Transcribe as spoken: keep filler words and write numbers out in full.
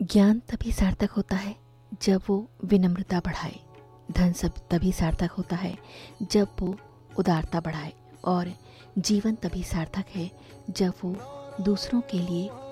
ज्ञान तभी सार्थक होता है जब वो विनम्रता बढ़ाए। धन सब तभी सार्थक होता है जब वो उदारता बढ़ाए। और जीवन तभी सार्थक है जब वो दूसरों के लिए